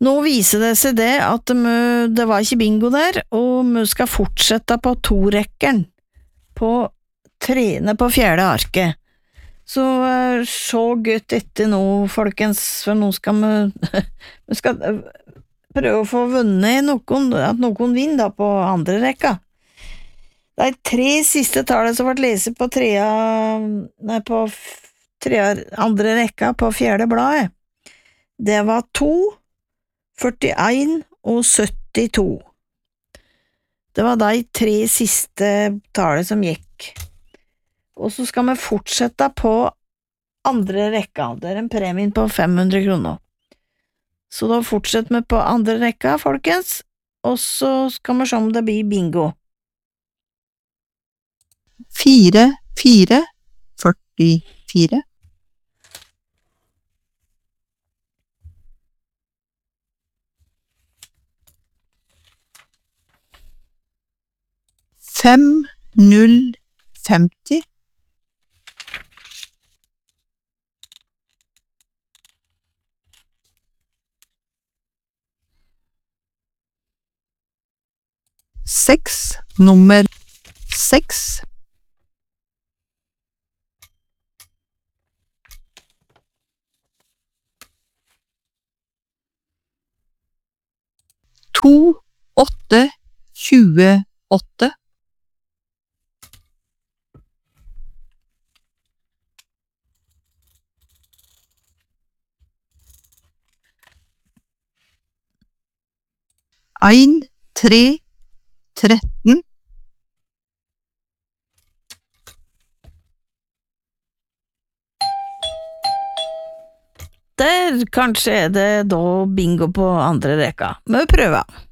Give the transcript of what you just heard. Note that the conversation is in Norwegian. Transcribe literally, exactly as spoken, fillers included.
Nå viser det seg det at mø- det var ikke bingo der, og vi skal fortsette på to-rekkeren på treene på fjerde arket. Så eh, så godt etter nå, folkens, for nå skal vi, vi skal eh, prøve å få vunnet noen, at noen vinner da på andre rekka. De tre siste tallene som ble leset på trea, nei, på f- trea, andre rekka på fjerde bladet, det var to, førtien og syttito. Det var de tre siste tallene som gikk. Og så skal vi fortsette på andre rekka. Det er en premien på fem hundre kroner. Så da fortsetter vi på andre rekka, folkens, og så skal vi se om det blir bingo. Fire, fire, førtifire. Fem, null, femti. Seks, nummer seks. To, åtte, tjueåtte. Ein, tre, tretten. Der kanskje er det da bingo på andre rekka. Vi prøver.